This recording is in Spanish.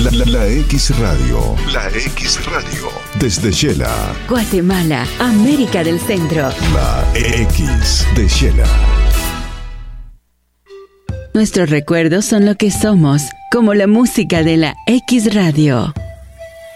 La X Radio. La X Radio. Desde Shela, Guatemala, América del Centro. La X de Shela. Nuestros recuerdos son lo que somos, como la música de la X Radio.